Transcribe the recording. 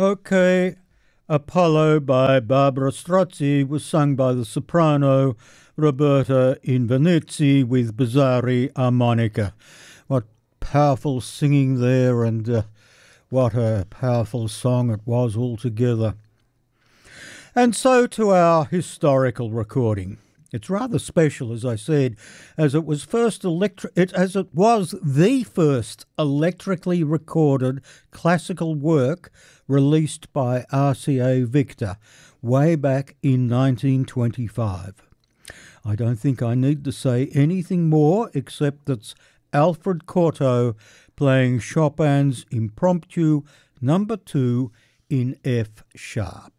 Okay, Apollo by Barbara Strozzi was sung by the soprano Roberta Invernizzi with Bizzarri harmonica. What powerful singing there, and what a powerful song it was altogether. And so to our historical recording. It's rather special, as I said, as it was the first electrically recorded classical work released by RCA Victor way back in 1925. I don't think I need to say anything more except that's Alfred Cortot playing Chopin's Impromptu No. 2 in F sharp.